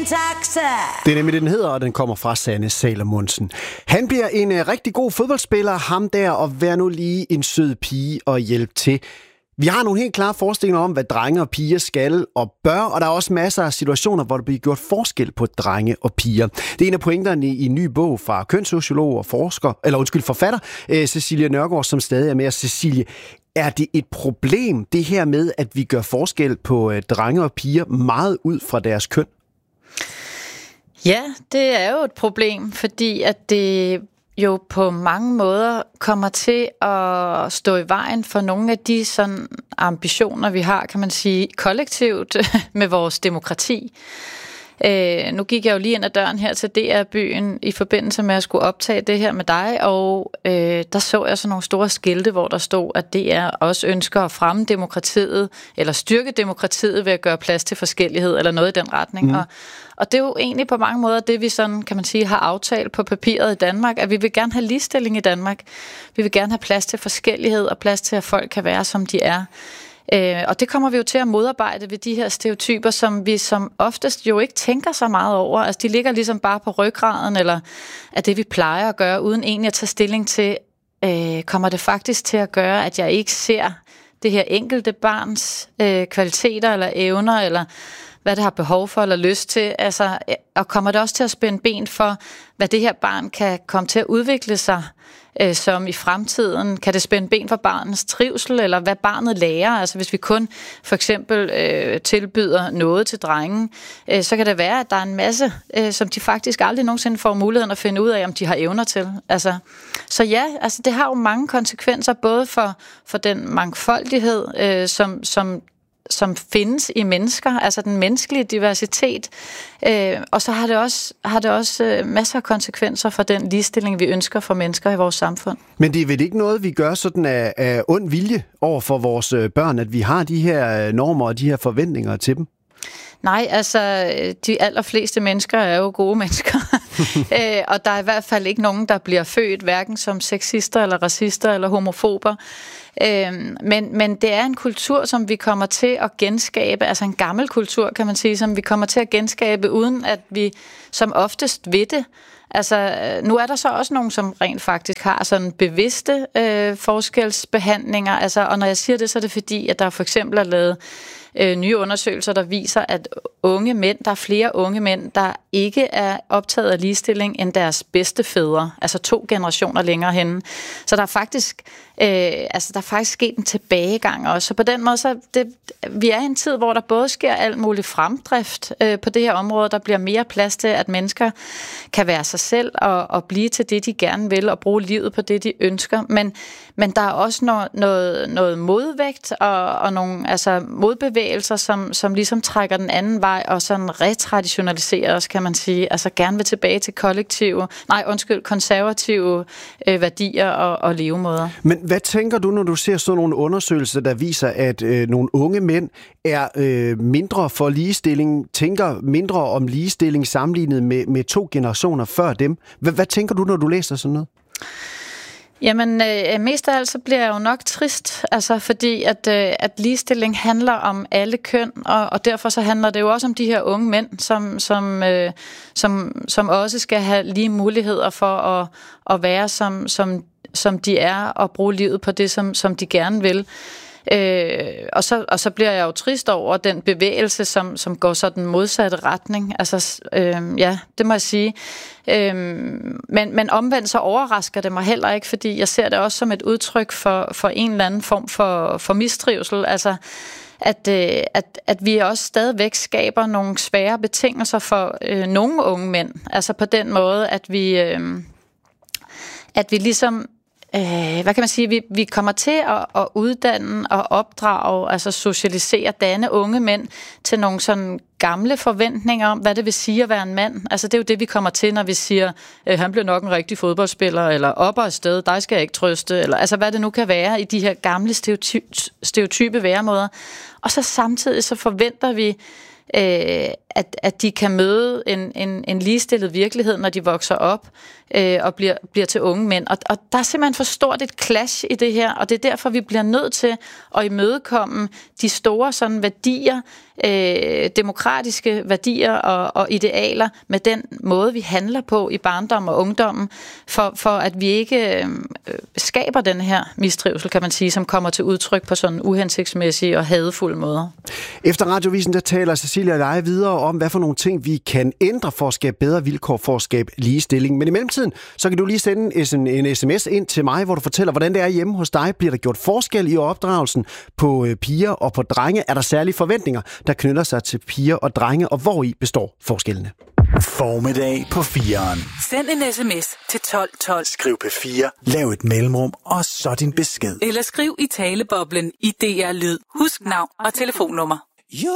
en taxa. Det er nemlig det, den hedder, og den kommer fra Sanne Salomonsen. Han bliver en rigtig god fodboldspiller, ham der, og vær nu lige en sød pige og hjælp til. Vi har nogle helt klare forestillinger om, hvad drenge og piger skal og bør, og der er også masser af situationer, hvor der bliver gjort forskel på drenge og piger. Det er en af pointerne i en ny bog fra kønssociolog og forfatter Cecilie Nørgaard, som stadig er med. Cecilie, er det et problem, det her med, at vi gør forskel på drenge og piger meget ud fra deres køn? Ja, det er jo et problem, fordi at det jo på mange måder kommer til at stå i vejen for nogle af de sådan ambitioner, vi har, kan man sige, kollektivt med vores demokrati. Nu gik jeg jo lige ind ad døren her til DR-byen i forbindelse med at skulle optage det her med dig, og der så jeg sådan nogle store skilte, hvor der stod, at DR også ønsker at fremme demokratiet, eller styrke demokratiet ved at gøre plads til forskellighed, eller noget i den retning. Og det er jo egentlig på mange måder det, vi sådan, kan man sige, har aftalt på papiret i Danmark, at vi vil gerne have ligestilling i Danmark. Vi vil gerne have plads til forskellighed, og plads til, at folk kan være, som de er. Og det kommer vi jo til at modarbejde ved de her stereotyper, som vi som oftest jo ikke tænker så meget over. Altså de ligger ligesom bare på ryggraden, eller er det, vi plejer at gøre, uden egentlig at tage stilling til, kommer det faktisk til at gøre, at jeg ikke ser det her enkelte barns kvaliteter eller evner, eller hvad det har behov for eller lyst til. Altså, og kommer det også til at spænde ben for, hvad det her barn kan komme til at udvikle sig som i fremtiden? Kan det spænde ben for barnets trivsel, eller hvad barnet lærer? Altså hvis vi kun for eksempel tilbyder noget til drengen, så kan det være, at der er en masse, som de faktisk aldrig nogensinde får muligheden at finde ud af, om de har evner til. Altså, så ja, altså det har jo mange konsekvenser, både for den mangfoldighed, som findes i mennesker, altså den menneskelige diversitet, og så har det også masser af konsekvenser for den ligestilling, vi ønsker for mennesker i vores samfund. Men det er vel ikke noget, vi gør sådan af ond vilje over for vores børn, at vi har de her normer og de her forventninger til dem? Nej, altså de allerfleste mennesker er jo gode mennesker, og der er i hvert fald ikke nogen, der bliver født hverken som sexister eller racister eller homofober. Men det er en kultur, som vi kommer til at genskabe, altså en gammel kultur, kan man sige, som vi kommer til at genskabe, uden at vi som oftest ved det. Altså, nu er der så også nogen, som rent faktisk har sådan bevidste forskelsbehandlinger, altså, og når jeg siger det, så er det fordi, at der for eksempel er lavet nye undersøgelser, der viser, at unge mænd, der er flere unge mænd, der ikke er optaget af ligestilling end deres bedstefædre, altså 2 generationer længere henne. Så der er faktisk, sket en tilbagegang også. Så på den måde, vi er i en tid, hvor der både sker alt muligt fremdrift på det her område, der bliver mere plads til, at mennesker kan være sig selv og blive til det, de gerne vil, og bruge livet på det, de ønsker. Men der er også noget modvægt og nogle modbevægelser, som ligesom trækker den anden vej og sådan retraditionaliserer os, kan man sige. Altså gerne vil tilbage til konservative værdier og levemåder. Men hvad tænker du, når du ser sådan nogle undersøgelser, der viser, at nogle unge mænd er mindre for ligestilling, tænker mindre om ligestilling sammenlignet med 2 generationer før dem? Hvad tænker du, når du læser sådan noget? Jamen, mest af alt så bliver jeg jo nok trist, altså fordi at ligestilling handler om alle køn, og derfor så handler det jo også om de her unge mænd, som også skal have lige muligheder for at være som de er, og bruge livet på det, som de gerne vil. Og så bliver jeg jo trist over den bevægelse, som går så den modsatte retning. Altså, det må jeg sige. Men omvendt så overrasker det mig heller ikke, fordi jeg ser det også som et udtryk for en eller anden form for mistrivsel. Altså, at vi også stadigvæk skaber nogle svære betingelser for nogle unge mænd. Altså på den måde, at vi ligesom hvad kan man sige, vi kommer til at uddanne og opdrage, altså socialisere, danne unge mænd til nogle sådan gamle forventninger om, hvad det vil sige at være en mand. Altså det er jo det, vi kommer til, når vi siger, han bliver nok en rigtig fodboldspiller, eller op og afsted, dig skal jeg ikke trøste, eller altså hvad det nu kan være i de her gamle stereotype væremåder. Og så samtidig så forventer vi, at de kan møde en ligestillet virkelighed, når de vokser op og bliver til unge mænd. Og der er simpelthen for stort et clash i det her, og det er derfor, vi bliver nødt til at imødekomme de store sådan værdier, demokratiske værdier og idealer med den måde, vi handler på i barndom og ungdommen, for at vi ikke skaber den her mistrivsel, kan man sige, som kommer til udtryk på sådan uhensigtsmæssige og hadefulde måder. Efter Radiovisen, der taler Cecilia og jeg videre om, hvad for nogle ting vi kan ændre for at skabe bedre vilkår for at skabe ligestilling. Men i mellemtiden, så kan du lige sende en sms ind til mig, hvor du fortæller, hvordan det er hjemme hos dig. Bliver der gjort forskel i opdragelsen på piger og på drenge? Er der særlige forventninger, der knytter sig til piger og drenge, og hvori består forskellene? Formiddag på 4'eren. Send en sms til 1212. Skriv P4, lav et mellemrum, og så din besked. Eller skriv i taleboblen i DR Lyd. Husk navn og telefonnummer.